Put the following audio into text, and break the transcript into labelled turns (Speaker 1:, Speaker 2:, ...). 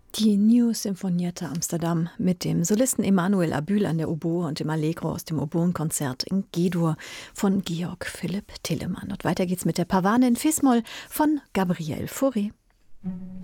Speaker 1: Die New Sinfonietta Amsterdam mit dem Solisten Emanuel Abühl an der Oboe und dem Allegro aus dem Oboenkonzert in G-Dur von Georg Philipp Telemann. Und weiter geht's mit der Pavane in Fis-Moll von Gabriel Fauré.